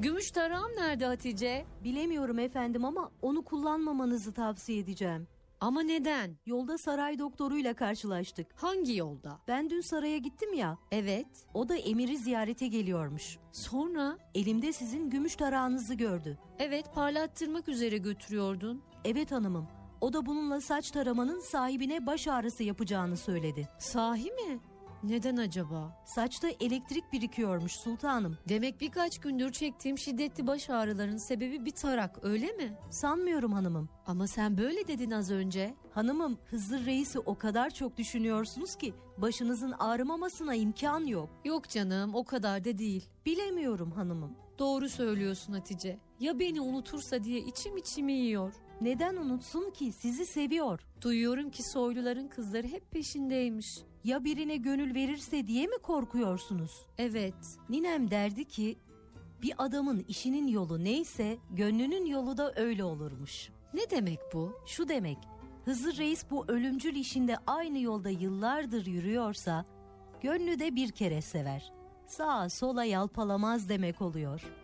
Gümüş tarağım nerede Hatice? Bilemiyorum efendim ama onu kullanmamanızı tavsiye edeceğim. Ama neden? Yolda saray doktoruyla karşılaştık. Hangi yolda? Ben dün saraya gittim ya. Evet. O da emiri ziyarete geliyormuş. Sonra? Elimde sizin gümüş tarağınızı gördü. Evet, parlattırmak üzere götürüyordun. Evet hanımım. O da bununla saç taramanın sahibine baş ağrısı yapacağını söyledi. Sahi mi? Neden acaba? Saçta elektrik birikiyormuş sultanım. Demek birkaç gündür çektiğim şiddetli baş ağrılarının sebebi bir tarak, öyle mi? Sanmıyorum hanımım. Ama sen böyle dedin az önce. Hanımım, Hızır Reis'i o kadar çok düşünüyorsunuz ki başınızın ağrımamasına imkan yok. Yok canım, o kadar da değil. Bilemiyorum hanımım. Doğru söylüyorsun Hatice. Ya beni unutursa diye içimi yiyor. Neden unutsun ki? Sizi seviyor. Duyuyorum ki soyluların kızları hep peşindeymiş. Ya birine gönül verirse diye mi korkuyorsunuz? Evet. Ninem derdi ki bir adamın işinin yolu neyse gönlünün yolu da öyle olurmuş. Ne demek bu? Şu demek, Hızır Reis bu ölümcül işinde aynı yolda yıllardır yürüyorsa gönlü de bir kere sever. Sağa sola yalpalamaz demek oluyor.